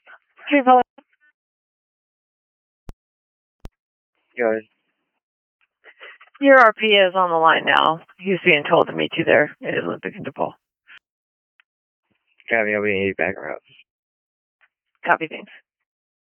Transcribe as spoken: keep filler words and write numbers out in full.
Hey, Paul. Good. Your R P is on the line now. He's being told to meet you there at Olympic and DePaul. Copy, I'll be back around. Copy, thanks.